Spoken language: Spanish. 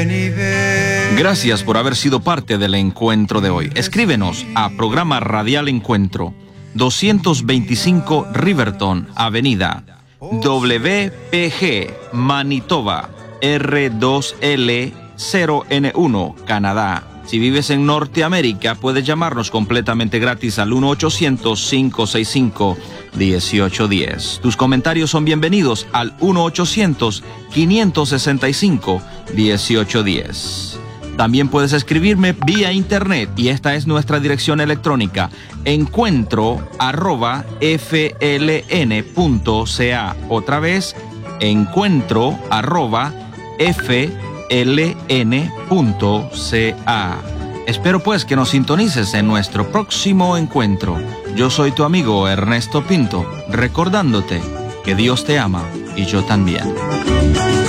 ven y ven. Gracias por haber sido parte del encuentro de hoy. Escríbenos a Programa Radial Encuentro, 225 Riverton Avenida, WPG, Manitoba, R2L0N1, Canadá. Si vives en Norteamérica, puedes llamarnos completamente gratis al 1-800-565-1810. Tus comentarios son bienvenidos al 1-800-565-1810. También puedes escribirme vía internet y esta es nuestra dirección electrónica: encuentro@fln.ca. Otra vez, encuentro@fln.ca. Espero pues que nos sintonices en nuestro próximo encuentro. Yo soy tu amigo Ernesto Pinto, recordándote que Dios te ama y yo también.